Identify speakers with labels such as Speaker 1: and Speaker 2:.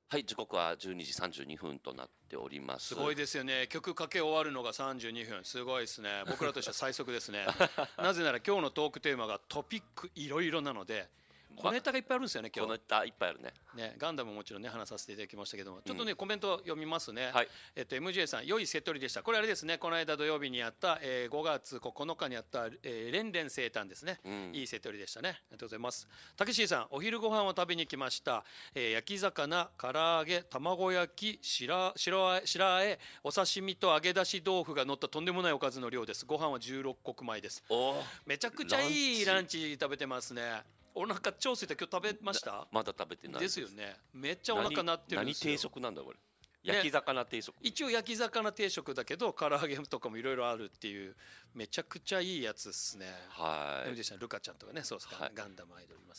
Speaker 1: はい、時刻は12時32分となっております。
Speaker 2: すごいですよね。曲かけ終わるのが32分。すごいですね。僕らとしては最速ですね。なぜなら今日のトークテーマがトピックいろいろなので、小ネタがいっぱいあるんですよね、今日。
Speaker 1: 小ネタいっぱいあるね。
Speaker 2: ガンダムももちろんね話させていただきましたけども、ちょっとね、コメント読みますね。
Speaker 1: はい。
Speaker 2: MJ さん、良いセットリでした。これあれですね、この間土曜日にやった、5月9日にやった、レンレン生誕ですね、いいセットリでしたね。ありがとうございます。たけしさん、お昼ご飯を食べに来ました。焼き魚、唐揚げ、卵焼き、白あえ、お刺身と揚げ出し豆腐が乗ったとんでもないおかずの量です。ご飯は16穀米です。めちゃくちゃいいランチ食べてますね。お腹超空いた。今日食べました？
Speaker 1: まだ食べてない
Speaker 2: ですよね。めっちゃお腹鳴ってるんですよ。
Speaker 1: 何定食なんだこれ。焼き魚定食、
Speaker 2: 一応焼き魚定食だけど唐揚げとかもいろいろあるっていう、めちゃくちゃいいやつっすね。
Speaker 1: はい。
Speaker 2: ルカちゃんとかね、そうですか、ガンダムアイドルいます。